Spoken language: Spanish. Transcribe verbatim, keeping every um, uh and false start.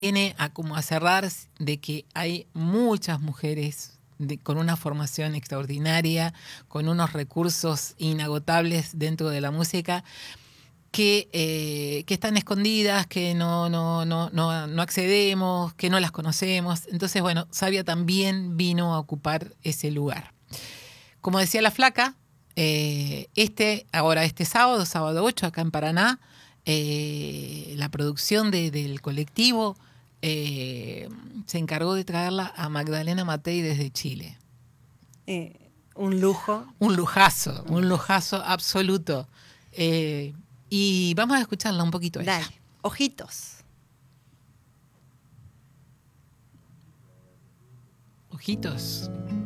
viene a como a cerrar de que hay muchas mujeres de, con una formación extraordinaria, con unos recursos inagotables dentro de la música, que, eh, que están escondidas, que no, no, no, no, no accedemos, que no las conocemos. Entonces, bueno, Sabia también vino a ocupar ese lugar. Como decía la Flaca, eh, este, ahora este sábado, sábado ocho, acá en Paraná, eh, la producción de, del colectivo eh, se encargó de traerla a Magdalena Matei desde Chile. Eh, un lujo. Un lujazo, un lujazo absoluto. Eh, y vamos a escucharla un poquito a ella. Dale, ojitos. Ojitos.